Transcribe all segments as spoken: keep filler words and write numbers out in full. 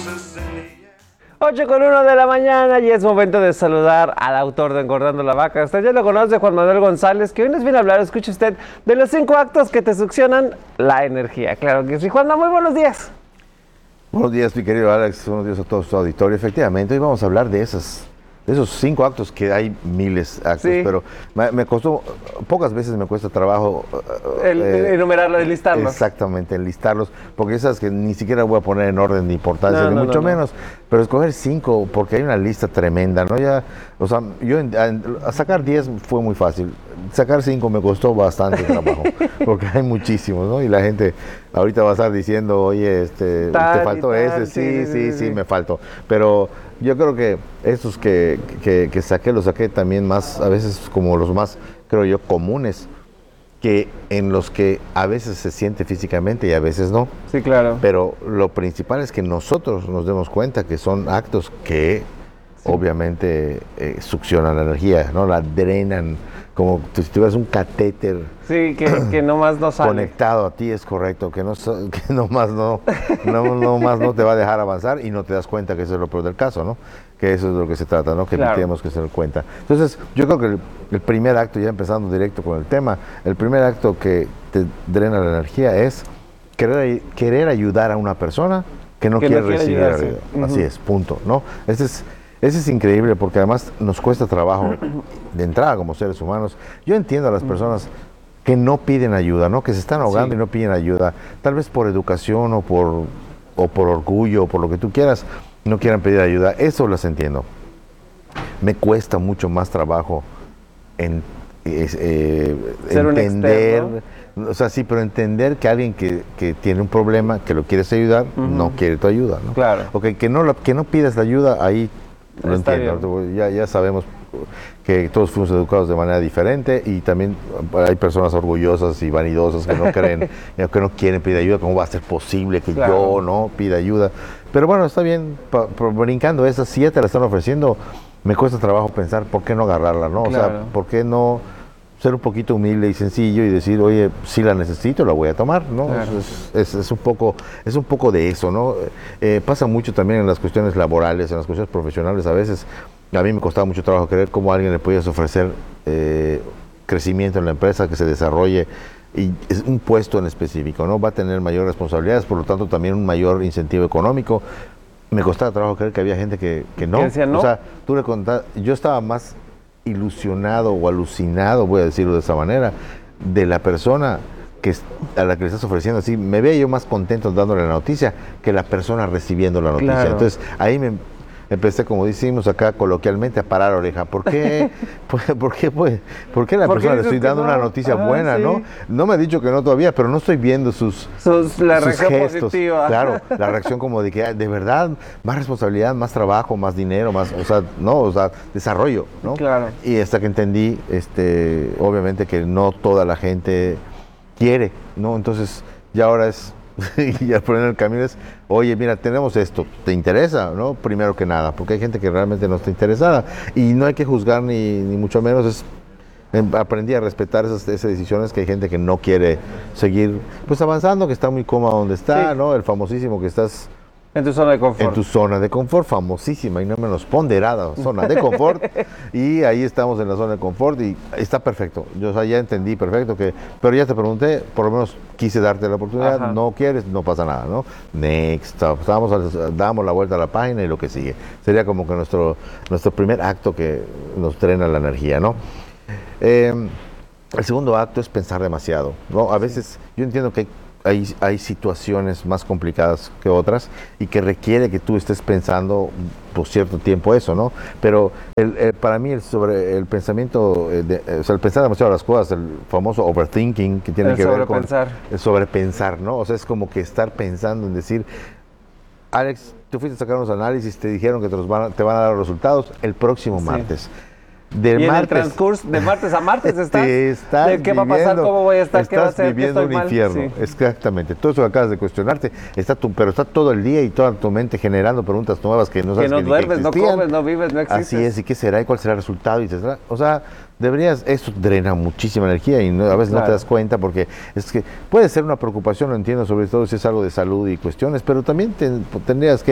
ocho con uno de la mañana y es momento de saludar al autor de Engordando la Vaca. Usted ya lo conoce, Juan Manuel González, que hoy nos viene a hablar, escuche usted, de los cinco actos que te succionan la energía. Claro que sí. Juan, muy buenos días. Buenos días, mi querido Alex. Buenos días a todo su auditorio. Efectivamente, hoy vamos a hablar de esas... de esos cinco actos, que hay miles de actos, sí. Pero me, me costó, pocas veces me cuesta trabajo el, eh, enumerarlos, enlistarlos. Exactamente, enlistarlos, porque esas que ni siquiera voy a poner en orden de importancia, no, ni no, mucho no, menos, no. Pero escoger cinco, porque hay una lista tremenda, ¿no? Ya, o sea, yo en, a, a sacar diez fue muy fácil, sacar cinco me costó bastante trabajo, porque hay muchísimos, ¿no? Y la gente ahorita va a estar diciendo, oye, este, tal, te faltó ese, sí, sí, sí, sí, sí, me faltó, pero... yo creo que estos que, que, que saqué, los saqué también más, a veces como los más, creo yo, comunes, que en los que a veces se siente físicamente y a veces no. Sí, claro. Pero lo principal es que nosotros nos demos cuenta que son actos que sí. obviamente eh, succionan la energía, ¿no? La drenan, como si tuvieras un catéter. Sí, que, que nomás no sale. Conectado a ti, es correcto, que, no, que nomás, no, no, nomás no te va a dejar avanzar y no te das cuenta que eso es lo peor del caso, ¿no? Que eso es de lo que se trata, ¿no? Que claro. tenemos que se dar cuenta. Entonces, yo creo que el, el primer acto, ya empezando directo con el tema, el primer acto que te drena la energía es querer, querer ayudar a una persona que no que quiere no quiere recibir ayuda. Uh-huh. Así es, punto, ¿no? Ese es... Ese es increíble porque además nos cuesta trabajo de entrada como seres humanos. Yo entiendo a las personas que no piden ayuda, ¿no? Que se están ahogando sí. y no piden ayuda, tal vez por educación o por, o por orgullo o por lo que tú quieras, no quieran pedir ayuda. Eso las entiendo. Me cuesta mucho más trabajo en, eh, entender, o sea, sí, pero entender que alguien que, que tiene un problema, que lo quieres ayudar, uh-huh. no quiere tu ayuda, ¿no? Claro. Okay, que no, que no pidas la ayuda, ahí lo Está entiendo, bien. ya, ya sabemos que todos fuimos educados de manera diferente y también hay personas orgullosas y vanidosas que no creen, que no quieren pedir ayuda. ¿Cómo va a ser posible que claro. yo no pida ayuda? Pero bueno, está bien, pa, pa, brincando esas, si ya te la están ofreciendo, me cuesta trabajo pensar por qué no agarrarla, ¿no? Claro. O sea, por qué no ser un poquito humilde y sencillo y decir, oye, si la necesito, la voy a tomar, ¿no? Claro. Es, es, es, un poco, es un poco de eso, ¿no? Eh, pasa mucho también en las cuestiones laborales, en las cuestiones profesionales. A veces, a mí me costaba mucho trabajo creer cómo a alguien le podías ofrecer eh, crecimiento en la empresa, que se desarrolle, y es un puesto en específico, ¿no? Va a tener mayor responsabilidades, por lo tanto también un mayor incentivo económico. Me costaba trabajo creer que había gente que, que no. ¿Que decía no? O sea, tú le contabas, yo estaba más ilusionado o alucinado, voy a decirlo de esa manera, de la persona que a la que le estás ofreciendo así. Me veía yo más contento dándole la noticia que la persona recibiendo la noticia. Claro. Entonces ahí me empecé, como decimos acá coloquialmente, a parar oreja. ¿Por qué? ¿Por, por qué, pues, ¿por qué a la ¿Por persona qué le estoy dando no? una noticia ah, buena, sí. no? No me ha dicho que no todavía, pero no estoy viendo sus, sus, la sus reacción gestos. Positiva. Claro, la reacción como de que de verdad más responsabilidad, más trabajo, más dinero, más, o sea, no, o sea, desarrollo, ¿no? Claro. Y hasta que entendí, este, obviamente que no toda la gente quiere, ¿no? Entonces, ya ahora es y ya poner el camino es, oye, mira, tenemos esto, ¿te interesa? ¿No? Primero que nada, porque hay gente que realmente no está interesada y no hay que juzgar ni, ni mucho menos, es, aprendí a respetar esas, esas decisiones, que hay gente que no quiere seguir pues avanzando, que está muy cómoda donde está, sí. ¿no? El famosísimo que estás en tu zona de confort. En tu zona de confort, famosísima y no menos ponderada zona de confort. Y ahí estamos en la zona de confort y está perfecto. Yo o sea, ya entendí perfecto que, pero ya te pregunté, por lo menos quise darte la oportunidad. Ajá. No quieres, no pasa nada, ¿no? Next, estamos, damos la vuelta a la página y lo que sigue. Sería como que nuestro, nuestro primer acto que nos drena la energía, ¿no? Eh, el segundo acto es pensar demasiado, ¿no? A veces yo entiendo que hay Hay, hay situaciones más complicadas que otras y que requiere que tú estés pensando por cierto tiempo eso, ¿no? Pero el, el, para mí el, sobre, el pensamiento, de, o sea, el pensar demasiado las cosas, el famoso overthinking que tiene el que ver con el sobrepensar, ¿no? O sea, es como que estar pensando en decir, Alex, tú fuiste a sacar unos análisis, te dijeron que te, los van a, te van a dar los resultados el próximo sí. martes. De y martes, en el transcurso de martes a martes estás, estás de qué va a pasar, cómo voy a estar, qué va a estás hacer, viviendo qué estoy un mal. infierno, Sí. Exactamente. Todo eso que acabas de cuestionarte, está tu, pero está todo el día y toda tu mente generando preguntas nuevas que no sabes que no que, duermes, que no comes, no vives, no existes. Así es, y qué será, y cuál será el resultado, y etcétera. O sea, deberías, eso drena muchísima energía y no, a veces claro. no te das cuenta porque es que puede ser una preocupación, lo entiendo, sobre todo si es algo de salud y cuestiones, pero también te, tendrías que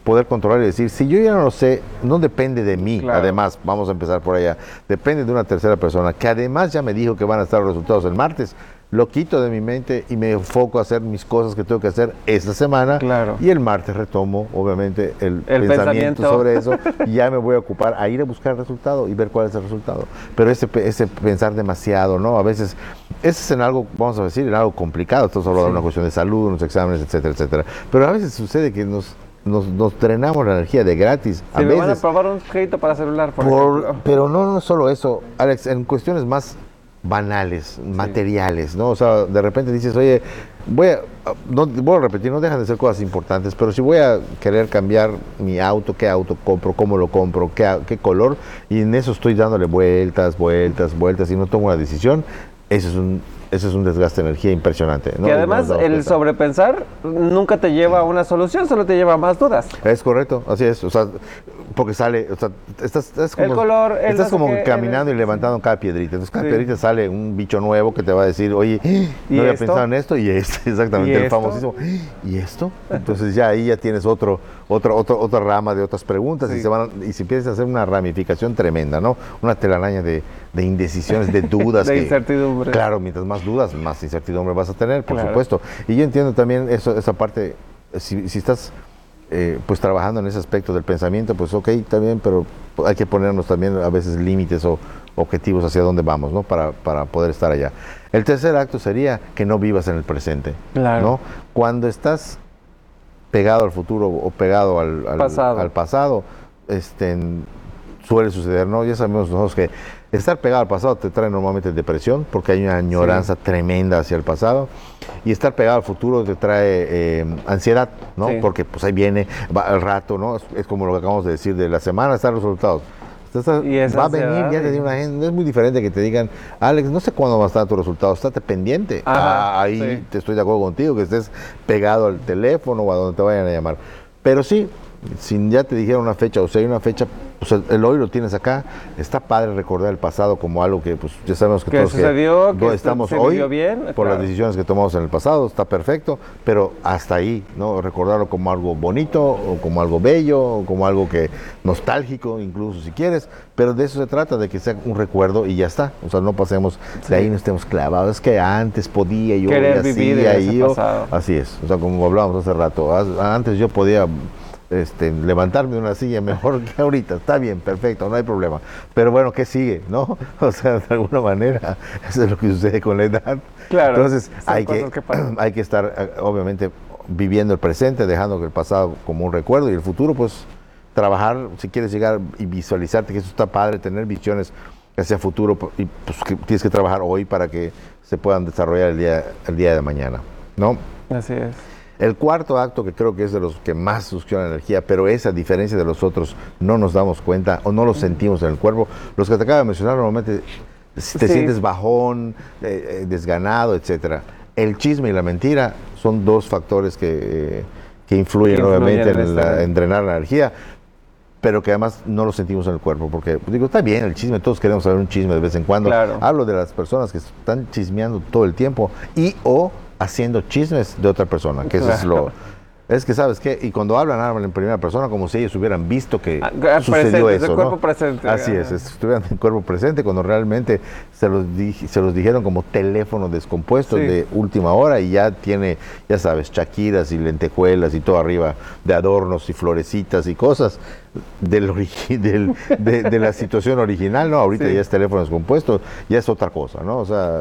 poder controlar y decir, si yo ya no lo sé, no depende de mí, claro. Además, vamos a empezar por allá, depende de una tercera persona, que además ya me dijo que van a estar los resultados el martes, lo quito de mi mente y me enfoco a hacer mis cosas que tengo que hacer esta semana, claro. Y el martes retomo, obviamente, el, el pensamiento, pensamiento sobre eso, y ya me voy a ocupar a ir a buscar el resultado y ver cuál es el resultado. Pero ese, ese pensar demasiado, ¿no? A veces, ese es en algo, vamos a decir, en algo complicado, estamos hablando sí. de una cuestión de salud, unos exámenes, etcétera, etcétera. Pero a veces sucede que nos... Nos, nos drenamos la energía de gratis. Si a me veces, van a probar un crédito para celular, por, por ejemplo. Pero no, no solo eso, Alex, en cuestiones más banales, sí. materiales, ¿no? O sea, de repente dices, oye, voy a, no, voy a repetir, no dejan de ser cosas importantes, pero si voy a querer cambiar mi auto, ¿qué auto compro? ¿Cómo lo compro? ¿Qué, qué color? Y en eso estoy dándole vueltas, vueltas, vueltas y no tomo una decisión. Eso es un... Ese es un desgaste de energía impresionante, ¿no? Y además el cuenta. sobrepensar nunca te lleva a una solución, solo te lleva a más dudas. Es correcto, así es. O sea, porque sale, o sea, estás, estás como, el color, el estás no como sé caminando el, y levantando cada piedrita. Entonces cada sí. piedrita sale un bicho nuevo que te va a decir, oye, no había esto? pensado en esto y este, exactamente, ¿Y el esto? famosísimo. ¿Y esto? Entonces ya ahí ya tienes otro, otro, otro, otra rama de otras preguntas sí. y se van a, y se empieza a hacer una ramificación tremenda, ¿no? Una telaraña de, de indecisiones, de dudas. de que, incertidumbre. Claro, mientras más dudas, más incertidumbre vas a tener, por claro. supuesto. Y yo entiendo también eso, esa parte, si, si estás eh, pues trabajando en ese aspecto del pensamiento, pues ok, está bien, pero hay que ponernos también a veces límites o objetivos hacia dónde vamos, ¿no? Para, para poder estar allá. El tercer acto sería que no vivas en el presente, claro. ¿no? Cuando estás pegado al futuro o pegado al, al pasado, al pasado este, suele suceder, ¿no? Ya sabemos nosotros que estar pegado al pasado te trae normalmente depresión, porque hay una añoranza sí. tremenda hacia el pasado, y estar pegado al futuro te trae eh, ansiedad, ¿no? Sí. Porque pues ahí viene, va al rato, ¿no? Es, es como lo que acabamos de decir, de la semana están los resultados. Entonces, va a venir, ya te digo, una gente, no es muy diferente que te digan, Alex, no sé cuándo van a estar tus resultados, estate pendiente. Ajá, ah, ahí sí. te estoy de acuerdo contigo, que estés pegado al teléfono o a donde te vayan a llamar. Pero sí, si ya te dijeron una fecha o si hay una fecha, pues el, el hoy lo tienes acá. Está padre recordar el pasado como algo que pues ya sabemos que ¿Qué todos sucedió, que, que estamos se hoy bien, por claro. las decisiones que tomamos en el pasado, está perfecto, pero hasta ahí, ¿no? Recordarlo como algo bonito o como algo bello o como algo que nostálgico incluso si quieres, pero de eso se trata, de que sea un recuerdo y ya está. O sea, no pasemos sí. de ahí, no estemos clavados, es que antes podía yo querer y vivir hacía, en ese yo, pasado. Así es, o sea, como hablábamos hace rato, antes yo podía Este, levantarme de una silla mejor que ahorita, está bien, perfecto, no hay problema, pero bueno, ¿qué sigue? ¿No? O sea, de alguna manera, eso es lo que sucede con la edad. Claro, entonces hay que, que hay que estar obviamente viviendo el presente, dejando que el pasado como un recuerdo y el futuro, pues trabajar, si quieres llegar y visualizarte, que eso está padre, tener visiones hacia futuro, y pues que tienes que trabajar hoy para que se puedan desarrollar el día, el día de mañana, ¿no? Así es. El cuarto acto, que creo que es de los que más succiona energía, pero esa diferencia de los otros no nos damos cuenta o no lo sentimos en el cuerpo. Los que te acabo de mencionar normalmente te sí. sientes bajón, eh, desganado, etcétera. El chisme y la mentira son dos factores que, eh, que influyen, que influyen obviamente en, la, en drenar la energía, pero que además no lo sentimos en el cuerpo, porque digo, está bien el chisme, todos queremos saber un chisme de vez en cuando. Claro. Hablo de las personas que están chismeando todo el tiempo y o haciendo chismes de otra persona, que claro. eso es lo... Es que, ¿sabes qué? Y cuando hablan, hablan en primera persona como si ellos hubieran visto que ah, sucedió presente, eso, de cuerpo ¿no? presente. Así es, estuvieran en cuerpo presente cuando realmente se los, dije, se los dijeron como teléfono descompuesto sí. de última hora y ya tiene, ya sabes, chaquiras y lentejuelas y todo arriba de adornos y florecitas y cosas del, del, de, de la situación original, ¿no? Ahorita sí. ya es teléfono descompuesto, ya es otra cosa, ¿no? O sea,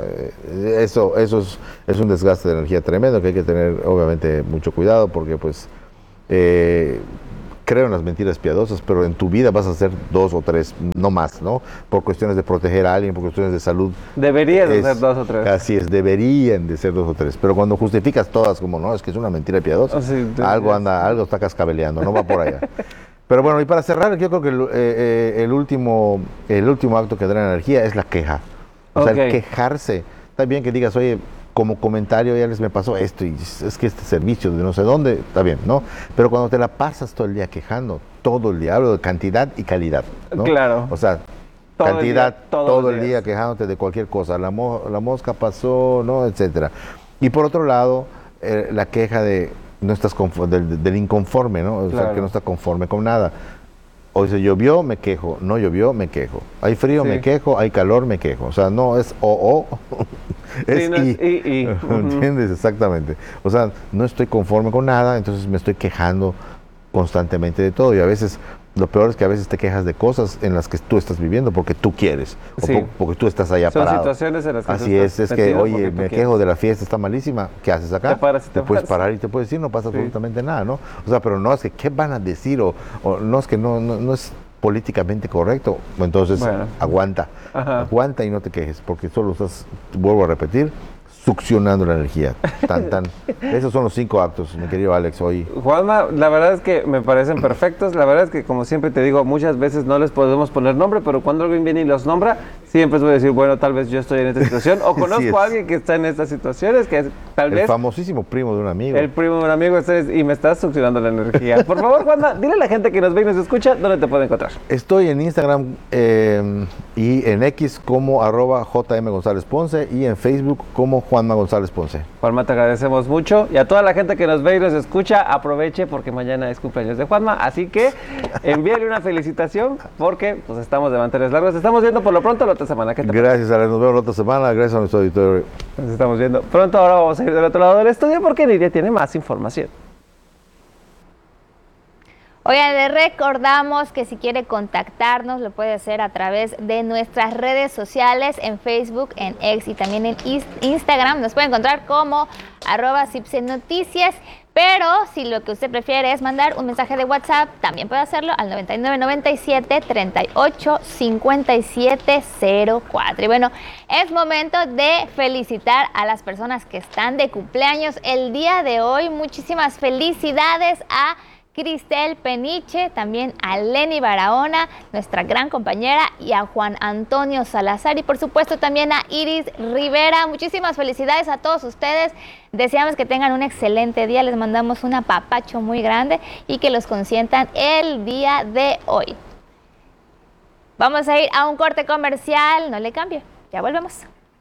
eso, eso es, es un desgaste de energía tremendo que hay que tener, obviamente, mucho cuidado porque pues eh, creo en las mentiras piadosas, pero en tu vida vas a hacer dos o tres, no más, ¿no? Por cuestiones de proteger a alguien, por cuestiones de salud. Deberían de ser dos o tres. Así es, deberían de ser dos o tres, pero cuando justificas todas como, no, es que es una mentira piadosa, oh, sí, algo anda, algo está cascabeleando, no va por allá. Pero bueno, y para cerrar, yo creo que el, eh, eh, el, último, el último acto que da energía es la queja. O okay. sea, el quejarse. Está bien que digas, oye, como comentario ya les me pasó esto y es que este servicio de no sé dónde, está bien, ¿no? Pero cuando te la pasas todo el día quejando, todo el día, hablo de cantidad y calidad, ¿no? Claro. O sea, todo cantidad, el día, todo el día quejándote de cualquier cosa, la, mo la mosca pasó, ¿no? Etcétera. Y por otro lado, eh, la queja de no estás confo- del, del inconforme, ¿no? O Claro. sea, que no está conforme con nada. O se llovió, me quejo. No llovió, me quejo. Hay frío, Sí. me quejo. Hay calor, me quejo. O sea, no es o, o. Es Sí, no y. es y, y. Ujú. ¿Entiendes? Exactamente. O sea, no estoy conforme con nada, entonces me estoy quejando constantemente de todo. Y a veces, lo peor es que a veces te quejas de cosas en las que tú estás viviendo porque tú quieres. O Sí. po- porque tú estás allá Son parado. situaciones en las que tú Así estás es, es que, metido oye, porque tú me quieres. quejo de la fiesta, está malísima. ¿Qué haces acá? Te paras y te puedes vas. parar y te puedes decir, no pasa Sí. absolutamente nada, ¿no? O sea, pero no es que, ¿qué van a decir? O, o no es que no, no, no es políticamente correcto. Entonces, Bueno. aguanta. Ajá. Aguanta y no te quejes, porque solo estás, vuelvo a repetir, succionando la energía. Tan, tan. Esos son los cinco actos, mi querido Alex, hoy. Juanma, la verdad es que me parecen perfectos. La verdad es que, como siempre te digo, muchas veces no les podemos poner nombre, pero cuando alguien viene y los nombra, siempre les voy a decir, bueno, tal vez yo estoy en esta situación, o Sí conozco es. a alguien que está en estas situaciones, que es, tal El vez famosísimo primo de un amigo. el primo de un amigo está- y me estás succionando la energía. Por favor, Juanma, dile a la gente que nos ve y nos escucha dónde te puede encontrar. Estoy en Instagram eh, y en X como arroba J M González Ponce y en Facebook como Juanma González Ponce. Juanma, te agradecemos mucho. Y a toda la gente que nos ve y nos escucha, aproveche porque mañana es cumpleaños de Juanma. Así que envíale una felicitación porque pues estamos de manteles largos. Nos estamos viendo por lo pronto la otra semana. ¿Qué te parece? Gracias, Alex. Nos vemos la otra semana. Gracias a nuestro auditorio. Nos estamos viendo. Pronto ahora vamos a ir del otro lado del estudio porque Nidia tiene más información. Oigan, le recordamos que si quiere contactarnos lo puede hacer a través de nuestras redes sociales en Facebook, en X y también en Is- Instagram. Nos puede encontrar como arroba Cipse Noticias, pero si lo que usted prefiere es mandar un mensaje de WhatsApp, también puede hacerlo al noventa y nueve noventa y siete treinta y ocho cincuenta y siete cero cuatro. Y bueno, es momento de felicitar a las personas que están de cumpleaños el día de hoy. Muchísimas felicidades a Cristel Peniche, también a Lenny Barahona, nuestra gran compañera, y a Juan Antonio Salazar, y por supuesto también a Iris Rivera. Muchísimas felicidades a todos ustedes. Deseamos que tengan un excelente día. Les mandamos un apapacho muy grande y que los consientan el día de hoy. Vamos a ir a un corte comercial. No le cambie. Ya volvemos.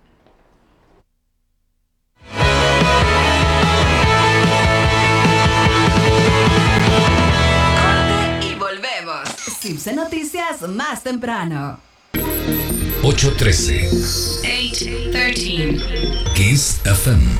Y volvemos. Cipse Noticias más temprano. ocho trece ocho trece. Kiss F M.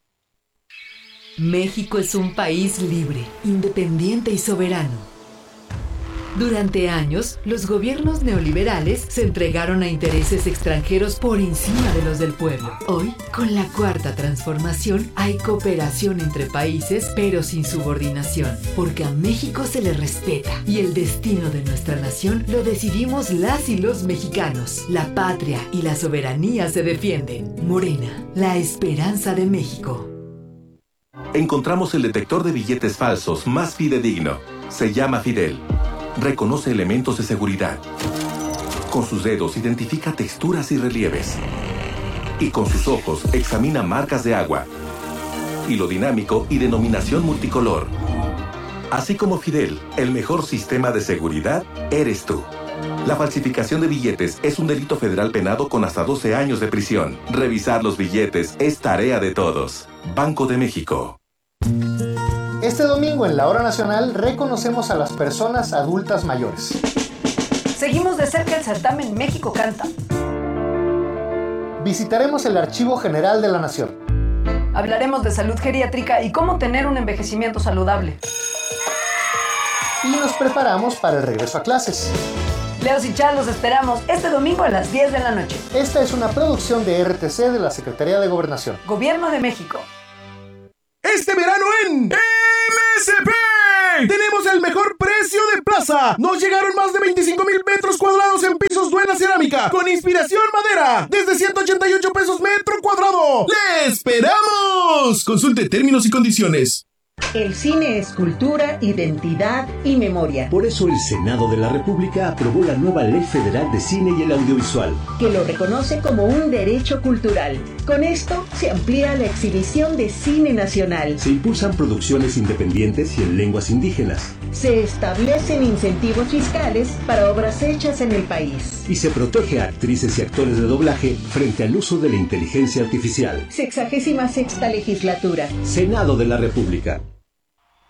México es un país libre, independiente y soberano. Durante años, los gobiernos neoliberales se entregaron a intereses extranjeros por encima de los del pueblo. Hoy, con la cuarta transformación, hay cooperación entre países, pero sin subordinación, porque a México se le respeta y el destino de nuestra nación lo decidimos las y los mexicanos. La patria y la soberanía se defienden. Morena, la esperanza de México. Encontramos el detector de billetes falsos más fidedigno. Se llama Fidel. Reconoce elementos de seguridad. Con sus dedos identifica texturas y relieves. Y con sus ojos examina marcas de agua. Hilo dinámico y denominación multicolor. Así como Fidel, el mejor sistema de seguridad eres tú. La falsificación de billetes es un delito federal penado con hasta doce años de prisión. Revisar los billetes es tarea de todos. Banco de México. Este domingo en la Hora Nacional reconocemos a las personas adultas mayores. Seguimos de cerca el certamen México Canta. Visitaremos el Archivo General de la Nación. Hablaremos de salud geriátrica y cómo tener un envejecimiento saludable. Y nos preparamos para el regreso a clases. Leos y Char los esperamos este domingo a las diez de la noche. Esta es una producción de R T C de la Secretaría de Gobernación. Gobierno de México. Este verano en M S P tenemos el mejor precio de plaza. Nos llegaron más de veinticinco mil metros cuadrados en pisos duela cerámica con inspiración madera desde ciento ochenta y ocho pesos metro cuadrado. ¡Le esperamos! Consulte términos y condiciones. El cine es cultura, identidad y memoria. Por eso el Senado de la República aprobó la nueva Ley Federal de Cine y el Audiovisual, que lo reconoce como un derecho cultural. Con esto se amplía la exhibición de cine nacional. Se impulsan producciones independientes y en lenguas indígenas. Se establecen incentivos fiscales para obras hechas en el país. Y se protege a actrices y actores de doblaje frente al uso de la inteligencia artificial. Sexagésima sexta legislatura. Senado de la República.